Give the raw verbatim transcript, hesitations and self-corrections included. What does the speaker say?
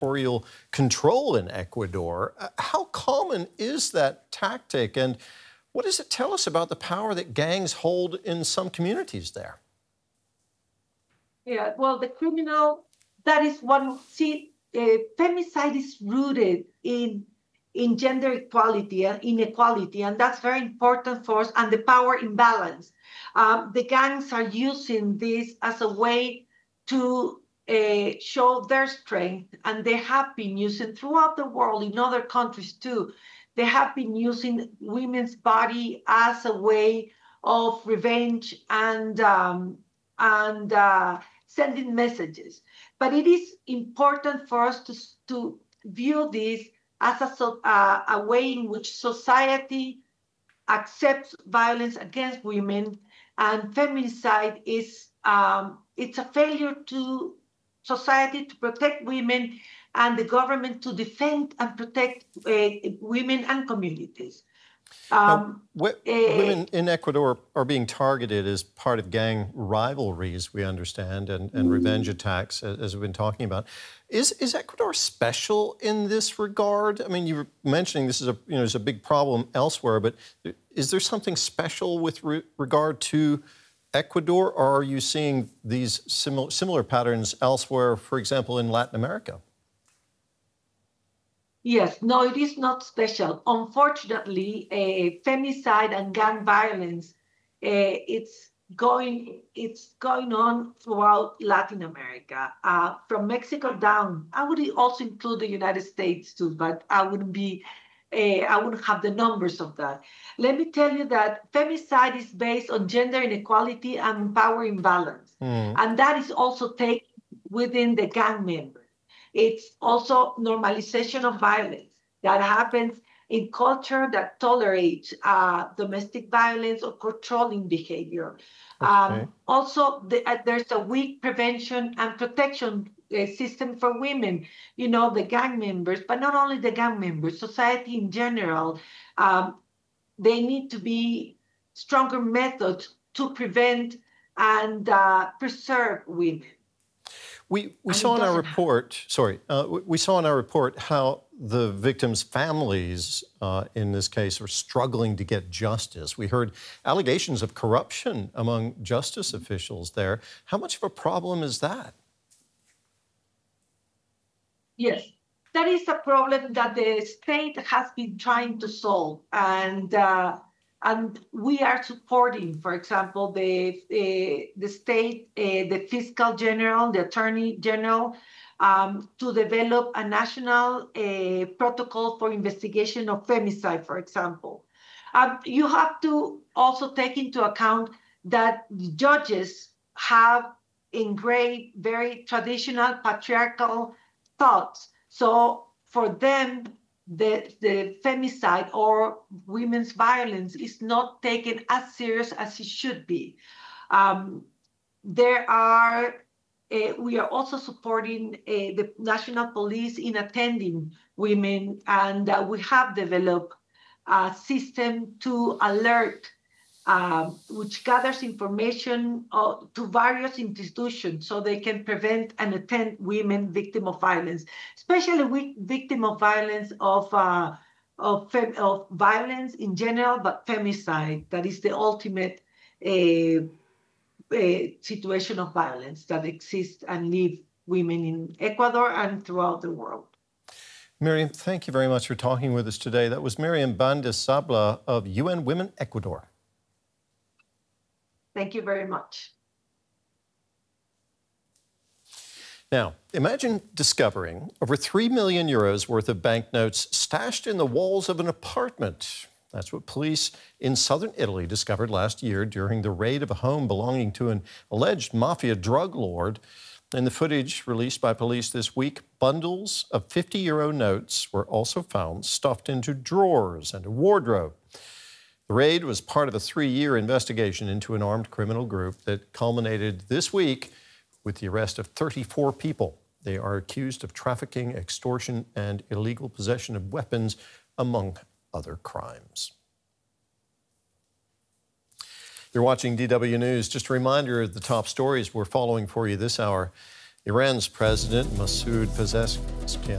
dictatorial control in Ecuador. Uh, How common is that tactic, and what does it tell us about the power that gangs hold in some communities there? Yeah, well, the criminal, that is one, see, uh, femicide is rooted in in gender equality and inequality, and that's very important for us, and the power imbalance. Um, the gangs are using this as a way to uh, show their strength, and they have been using throughout the world, in other countries too, they have been using women's body as a way of revenge and um, and uh, sending messages. But it is important for us to, to view this as a, so- uh, a way in which society accepts violence against women, and feminicide is um, it's a failure to society to protect women and the government to defend and protect uh, women and communities. Now, Um, w- eh, women in Ecuador are being targeted as part of gang rivalries, we understand, and, and revenge attacks, as, as we've been talking about. Is, is Ecuador special in this regard? I mean, you were mentioning this is a, you know, is a big problem elsewhere, but is there something special with re regard to Ecuador, or are you seeing these simil similar patterns elsewhere, for example, in Latin America? Yes, no, it is not special. Unfortunately, uh, femicide and gang violence, uh, it's going it's going on throughout Latin America, uh, from Mexico down. I would also include the United States too, but I wouldn't be, uh, I wouldn't have the numbers of that. Let me tell you that femicide is based on gender inequality and power imbalance, Mm. and that is also taken within the gang members. It's also normalization of violence that happens in culture that tolerates uh, domestic violence or controlling behavior. Okay. Um, also, the, uh, there's a weak prevention and protection uh, system for women, you know, the gang members, but not only the gang members, society in general. Um, they need to be stronger methods to prevent and uh, preserve women. We, we And saw it in our doesn't happen. report, sorry, uh, we we saw in our report how the victims' families, uh, in this case, are struggling to get justice. We heard allegations of corruption among justice officials there. How much of a problem is that? Yes, that is a problem that the state has been trying to solve, and uh, and we are supporting, for example, the uh, the state, uh, the fiscal general, the attorney general, um, to develop a national uh, protocol for investigation of femicide, for example. Um, you have to also take into account that judges have engraved very traditional patriarchal thoughts. So for them, the, the femicide or women's violence is not taken as serious as it should be. Um, there are, uh, we are also supporting uh, the national police in attending women, and uh, we have developed a system to alert, um, which gathers information uh, to various institutions so they can prevent and attend women victim of violence, especially we, victim of violence of uh, of, fem, of violence in general, but femicide, that is the ultimate uh, uh, situation of violence that exists and leave women in Ecuador and throughout the world. Miriam, thank you very much for talking with us today. That was Miriam Bandes Sabla of U N Women Ecuador. Thank you very much. Now, imagine discovering over three million euros worth of banknotes stashed in the walls of an apartment. That's what police in southern Italy discovered last year during the raid of a home belonging to an alleged mafia drug lord. In the footage released by police this week, bundles of fifty euro notes were also found stuffed into drawers and a wardrobe. The raid was part of a three-year investigation into an armed criminal group that culminated this week with the arrest of thirty-four people. They are accused of trafficking, extortion, and illegal possession of weapons, among other crimes. You're watching D W News. Just a reminder of the top stories we're following for you this hour. Iran's President Masoud Pezeshkian